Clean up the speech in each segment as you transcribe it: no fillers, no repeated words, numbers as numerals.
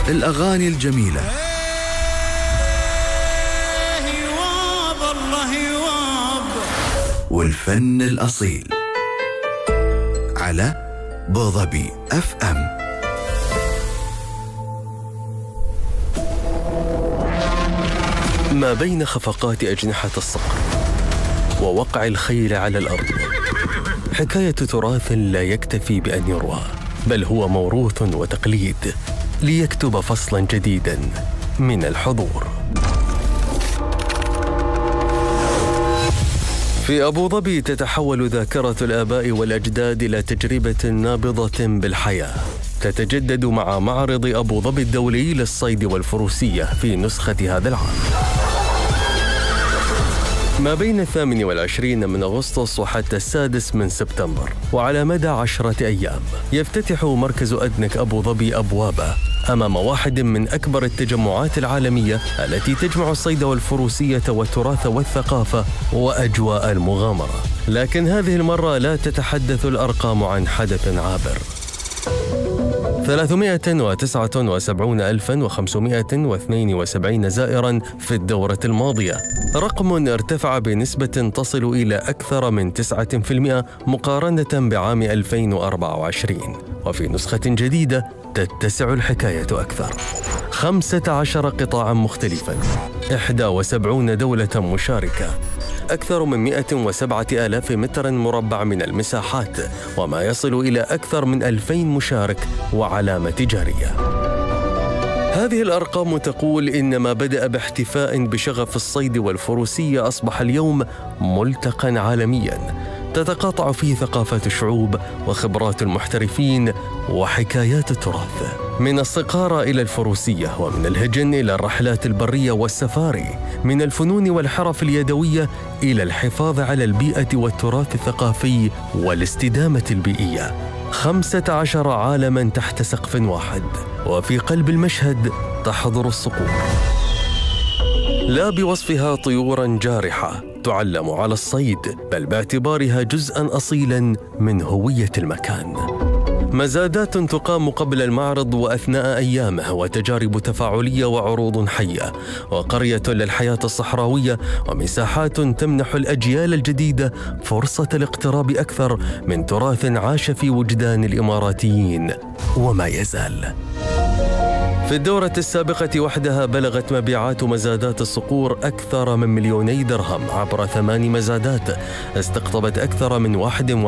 الأغاني الجميلة، والفن الأصيل على بوظبي FM. ما بين خفقات أجنحة الصقر ووقع الخيل على الأرض حكاية تراث لا يكتفي بأن يروى، بل هو موروث وتقليد ليكتب فصلاً جديداً من الحضور. في أبو ظبي تتحول ذاكرة الآباء والأجداد إلى تجربة نابضة بالحياة، تتجدد مع معرض أبو ظبي الدولي للصيد والفروسية في نسخة هذا العام. ما بين 28 من أغسطس وحتى 6 من سبتمبر، وعلى مدى 10 أيام يفتتح مركز أدنك أبو ظبي أبوابه أمام واحد من أكبر التجمعات العالمية التي تجمع الصيد والفروسية والتراث والثقافة وأجواء المغامرة. لكن هذه المرة لا تتحدث الأرقام عن حدث عابر. 379,572 زائراً في الدورة الماضية، رقم ارتفع بنسبة تصل إلى أكثر من 9% مقارنة بعام 2024. وفي نسخة جديدة تتسع الحكاية أكثر، 15 قطاعاً مختلفاً، 71 دولة مشاركة، أكثر من 107,000 متر مربع من المساحات، وما يصل إلى أكثر من 2000 مشارك وعلامة تجارية. هذه الأرقام تقول إن ما بدأ باحتفاء بشغف الصيد والفروسية أصبح اليوم ملتقى عالمياً تتقاطع فيه ثقافات الشعوب وخبرات المحترفين وحكايات التراث، من الصقارة إلى الفروسية، ومن الهجن إلى الرحلات البرية والسفاري، من الفنون والحرف اليدوية إلى الحفاظ على البيئة والتراث الثقافي والاستدامة البيئية. 15 عالماً تحت سقف واحد، وفي قلب المشهد تحضر الصقور، لا بوصفها طيوراً جارحة تعلم على الصيد، بل باعتبارها جزءاً أصيلاً من هوية المكان. مزادات تقام قبل المعرض وأثناء أيامه، وتجارب تفاعلية وعروض حية، وقرية للحياة الصحراوية، ومساحات تمنح الأجيال الجديدة فرصة الاقتراب أكثر من تراث عاش في وجدان الإماراتيين وما يزال. في الدورة السابقة وحدها بلغت مبيعات مزادات الصقور أكثر من 2,000,000 درهم عبر 8 مزادات استقطبت أكثر من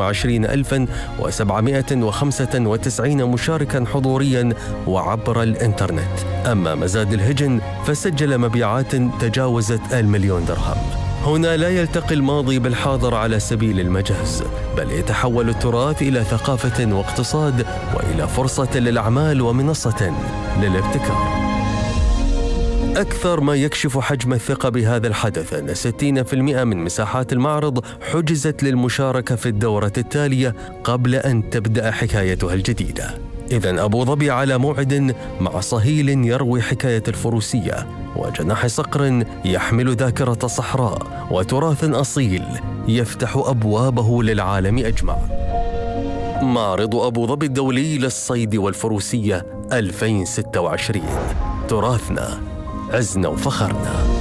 21,795 مشاركاً حضورياً وعبر الإنترنت. أما مزاد الهجن فسجل مبيعات تجاوزت 1,000,000 درهم. هنا لا يلتقي الماضي بالحاضر على سبيل المجاز، بل يتحول التراث إلى ثقافة واقتصاد، وإلى فرصة للأعمال ومنصة للابتكار. أكثر ما يكشف حجم الثقة بهذا الحدث أن 60% من مساحات المعرض حجزت للمشاركة في الدورة التالية قبل أن تبدأ حكايتها الجديدة. إذن أبو ظبي على موعد مع صهيل يروي حكاية الفروسية، وجناح صقر يحمل ذاكرة صحراء، وتراث أصيل يفتح أبوابه للعالم أجمع. معرض أبو ظبي الدولي للصيد والفروسية 2026، تراثنا عزنا وفخرنا.